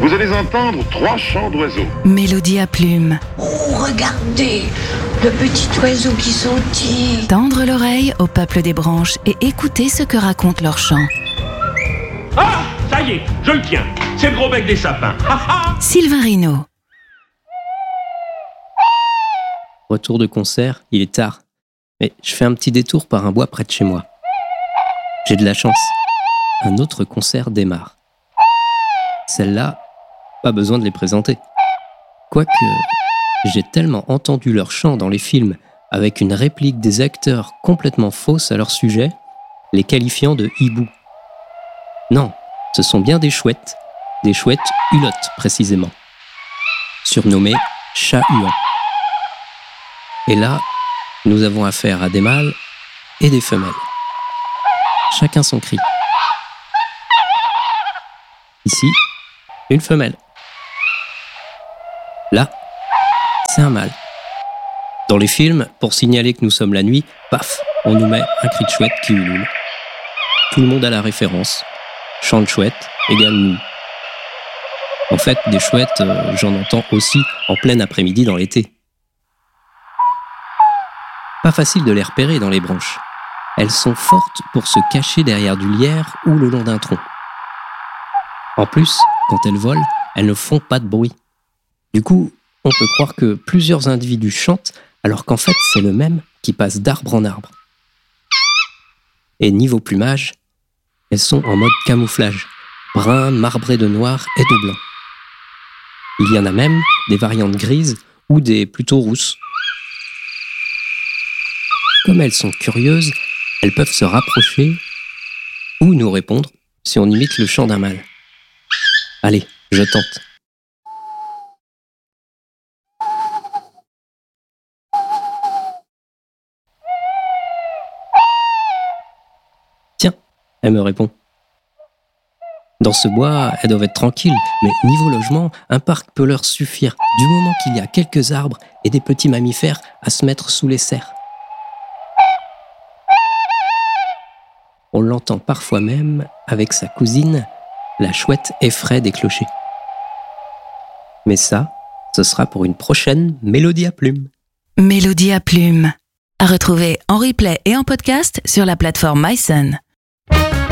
vous allez entendre 3 chants d'oiseaux. Mélodie à plume. Oh, regardez, le petit oiseau qui sautille. Tendre l'oreille au peuple des branches et écouter ce que racontent leurs chants. Ah, ça y est, je le tiens. C'est le gros bec des sapins. Sylvain Rino. Retour de concert, il est tard. Mais je fais un petit détour par un bois près de chez moi. J'ai de la chance. Un autre concert démarre. Celle-là, pas besoin de les présenter. Quoique, j'ai tellement entendu leur chant dans les films avec une réplique des acteurs complètement fausse à leur sujet, les qualifiant de hibou. Non, ce sont bien des chouettes hulottes précisément, surnommées chats huants. Et là, nous avons affaire à des mâles et des femelles. Chacun son cri. Ici, une femelle. Là, c'est un mâle. Dans les films, pour signaler que nous sommes la nuit, paf, on nous met un cri de chouette qui ulule. Tout le monde a la référence. Chant de chouette égale nuit. En fait, des chouettes, j'en entends aussi en plein après-midi dans l'été. Pas facile de les repérer dans les branches. Elles sont fortes pour se cacher derrière du lierre ou le long d'un tronc. En plus, quand elles volent, elles ne font pas de bruit. Du coup, on peut croire que plusieurs individus chantent, alors qu'en fait, c'est le même qui passe d'arbre en arbre. Et niveau plumage, elles sont en mode camouflage, brun marbré de noir et de blanc. Il y en a même des variantes grises ou des plutôt rousses. Comme elles sont curieuses, elles peuvent se rapprocher ou nous répondre si on imite le chant d'un mâle. Allez, je tente. Tiens, elle me répond. Dans ce bois, elles doivent être tranquilles, mais niveau logement, un parc peut leur suffire, du moment qu'il y a quelques arbres et des petits mammifères à se mettre sous les serres. On l'entend parfois même avec sa cousine, la chouette effraie des clochers. Mais ça, ce sera pour une prochaine Mélodie à plume. Mélodie à plume. À retrouver en replay et en podcast sur la plateforme MySun.